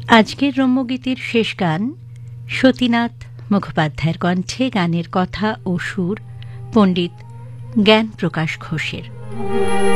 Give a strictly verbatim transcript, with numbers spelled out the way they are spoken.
আজকের রম্যগীতির শেষ গান সতীনাথ মুখোপাধ্যায়ের কণ্ঠে, গানের কথা ও সুর পণ্ডিত জ্ঞান প্রকাশ ঘোষের।